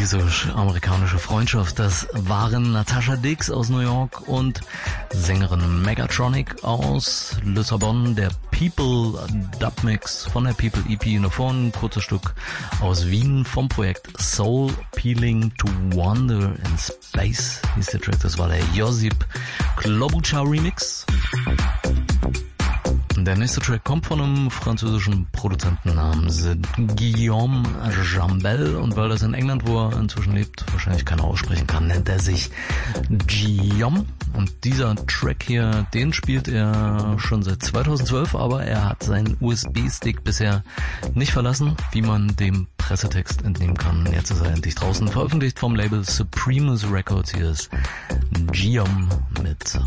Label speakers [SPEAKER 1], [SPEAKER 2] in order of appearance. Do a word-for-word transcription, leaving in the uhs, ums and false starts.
[SPEAKER 1] französisch-amerikanische Freundschaft. Das waren Natasha Dix aus New York und Sängerin Megatronic aus Lissabon. Der People Dubmix von der People E P. Und davor ein kurzes Stück aus Wien vom Projekt Soul Peeling to Wander in Space hieß der Track. Das war der Josip Klobuchar Remix. Der nächste Track kommt von einem französischen Produzenten namens Guillaume Jambel, und weil das in England, wo er inzwischen lebt, wahrscheinlich keiner aussprechen kann, nennt er sich Guillaume. Und dieser Track hier, den spielt er schon seit zweitausendzwölf, aber er hat seinen U S B-Stick bisher nicht verlassen, wie man dem Pressetext entnehmen kann. Jetzt ist er endlich draußen, veröffentlicht vom Label Supremus Records. Hier ist Guillaume mit